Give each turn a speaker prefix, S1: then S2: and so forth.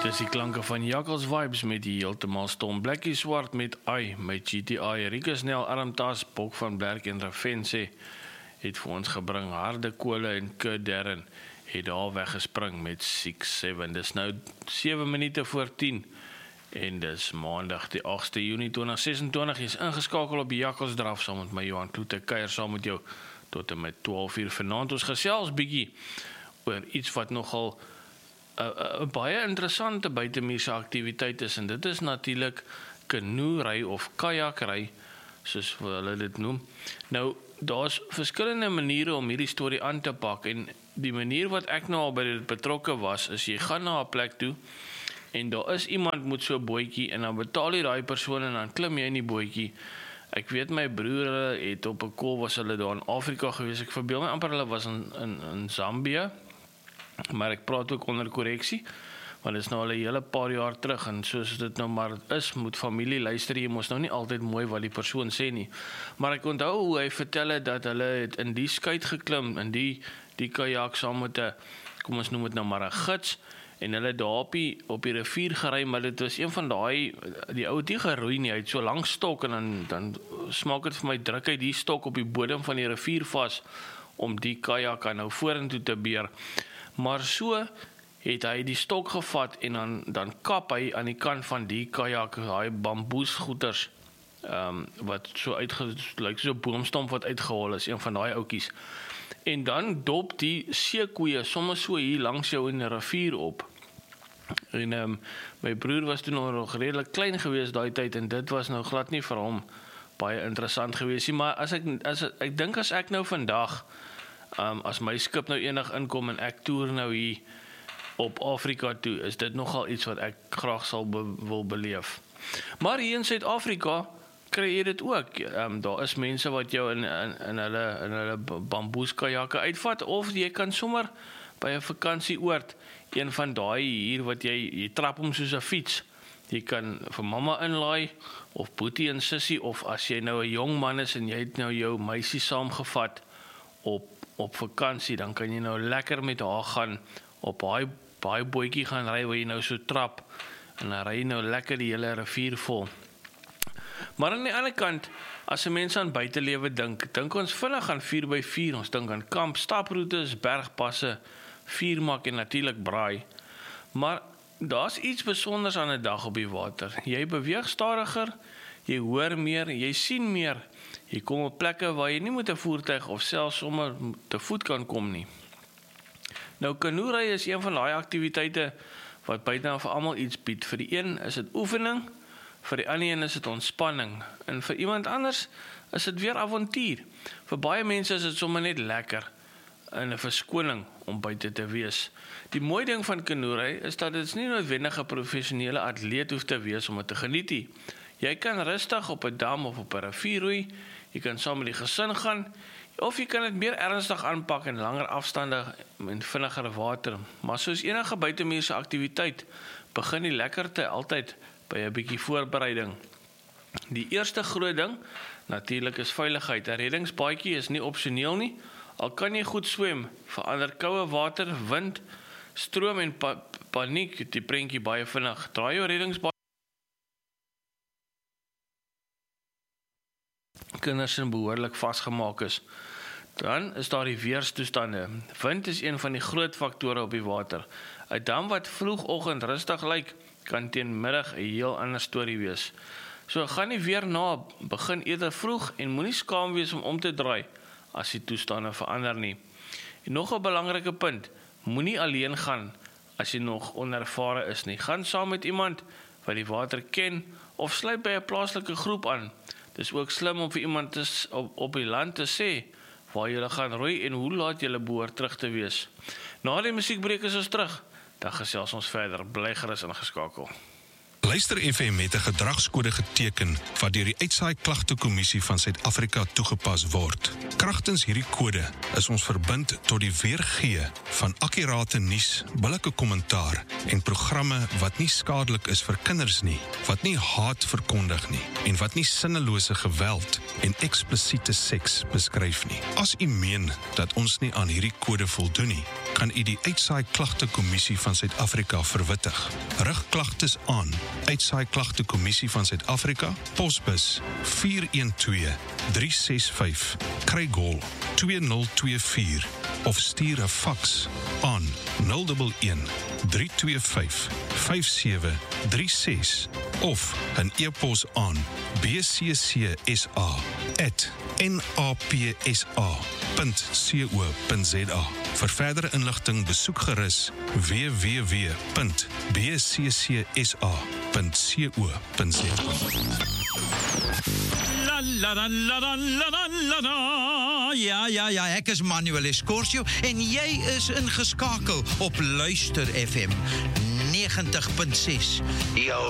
S1: Dis die klanke van Jakkals Vibes met die heeltemal stom Blakkie Swart met I, met GTI, Rikus Nel, Armtas, Bok van Blerk en Ravense het vir ons gebring. Harde Kole en Kurt Darren het daar weggespring met 6-7. Dis nou 7 minute voor 10 en dis maandag die 8ste Junie 2026. Jy is ingeskakel op die Jakkals Draf saam met my Johan Kloete, kuier saam met jou tot en met 12 uur vanaand. Ons gesels bietjie oor iets wat nogal 'n baie interessante buitemuurse aktiwiteit is, en dit is natuurlik kanoery of kajakry, soos hulle dit noem. Nou, daar's verskillende maniere om hierdie storie aan te pak, en die manier wat ek nou al by dit betrokke was, is jy gaan na 'n plek toe, en daar is iemand met so 'n bootjie, en dan betaal jy daai persoon, en dan klim jy in die bootjie. Ek weet my broer het op 'n kol, was hulle daar in Afrika gewees, ek verbeel my amper hulle was in Zambia, maar ek praat ook onder korreksie, want dit is nou al 'n hele paar jaar terug, en soos dit nou maar is, moet familie luister, jy mos nou nie altyd mooi wat die persoon sê nie, maar ek onthou hoe hy vertel het, dat hulle het in die skuit geklim, in die kajak saam met 'n, kom ons noem dit nou maar 'n gids, en hulle daar op die rivier gery, maar dit was een van die ou het nie geroei nie, hy het so lank stok, en dan smaak dit vir my, druk hy die stok op die bodem van die rivier vas, om die kajak aan nou vorentoe te beer. Maar so het hy die stok gevat en dan kap hy aan die kant van die kajak, daai bamboesgoeters, wat so lyk so 'n boomstamp wat uitgehol is, een van daai ouetjies. En dan dop die seekoeie sommer so hier langs jou in die rivier op. En my broer was toe nog redelik klein geweest daai tyd, en dit was nou glad nie vir hom baie interessant geweest nie, maar ek dink as ek nou vandag, as my skip nou enig inkom en ek toer nou hier op Afrika toe, is dit nogal iets wat ek graag sal wil beleef. Maar hier in Suid-Afrika kry jy dit ook. Daar is mense wat jou in hulle bamboeskajakke uitvat, of jy kan sommer by 'n vakansieoord, een van daai hier wat jy trap hom soos 'n fiets. Jy kan vir mamma inlaai, of boetie en sussie, of as jy nou 'n jong man is en jy het nou jou meisie saamgevat op vakansie, dan kan jy nou lekker met haar gaan, op baie bootjie gaan ry, waar jy nou so trap, en dan ry jy nou lekker die hele rivier vol. Maar aan die ander kant, as 'n mens aan buitelewe dink ons vinnig aan 4x4, ons dink aan kamp, staproetes, bergpasse, vuurmak en natuurlik braai. Maar daar's iets besonders aan 'n dag op die water. Jy beweeg stadiger, jy hoor meer, jy sien meer. Jy kom op plekke waar jy nie met 'n voertuig of selfs sommer te voet kan kom nie. Nou, kanoery is een van daai aktiwiteite wat buite vir almal iets bied. Vir die een is dit oefening, vir die ander een is dit ontspanning, en vir iemand anders is dit weer avontuur. Vir baie mense is dit sommer net lekker, en 'n verskoning om buite te wees. Die mooi ding van kanoery is dat dit nie noodwendig 'n professionele atleet hoef te wees om dit te geniet nie. Jy kan rustig op 'n dam of op 'n rivier roei, jy kan saam met die gesin gaan, of jy kan dit meer ernstig aanpak in langer afstande en vinniger water. Maar soos enige buitemuurse aktiwiteit, begin die lekkerte altyd by 'n bietjie voorbereiding. Die eerste groot ding, natuurlik, is veiligheid. 'n Reddingsbaadjie is nie opsioneel nie, al kan jy goed swem, verander koue water, wind, stroom en paniek die prentjie baie vinnig. Draai jou reddingsbaadjie kinders en behoorlik vasgemaak is. Dan is daar die weerstoestande. Wind is een van die groot faktore op die water. 'n Dam wat vroegoggend rustig lyk, kan teen middag 'n heel ander storie wees. So gaan nie weer na, begin eerder vroeg en moenie skaam wees om te draai as die toestande verander nie. En nog 'n belangrike punt, moenie alleen gaan as jy nog onervare is nie. Gaan saam met iemand wat die water ken, of sluit by 'n plaaslike groep aan. Dis ook slim om vir iemand op die land te sê waar julle gaan roei en hoe laat julle behoort terug te wees. Na die musiekbreek is ons terug, dan gesels ons verder. Bly gerus ingeskakel.
S2: Luister FM het 'n gedragskode geteken wat deur die Uitsaai Klagtekommissie van Suid-Afrika toegepas word. Kragtens hierdie kode is ons verbind tot die weergee van akkurate nuus, billike kommentaar en programme wat nie skadelik is vir kinders nie, wat nie haat verkondig nie en wat nie sinnelose geweld en eksplisiete seks beskryf nie. As u meen dat ons nie aan hierdie kode voldoen nie, kan u die Uitsaai Klagtekommissie van Suid-Afrika verwittig. Rig klagtes aan Uitsaai Klagtekommissie van Suid-Afrika, posbus 412365, Craig-Hall 2024 of stuur 'n faks aan 011 325 5736 of 'n e-pos aan bccsa@napsa.co.za. Vir verdere inligting besoek gerus www.bccsa.co.za.
S3: La la la la la la la la. Ja, ek is Manuel Escorcio en jy is ingeskakel op Luister FM 90.6. Jou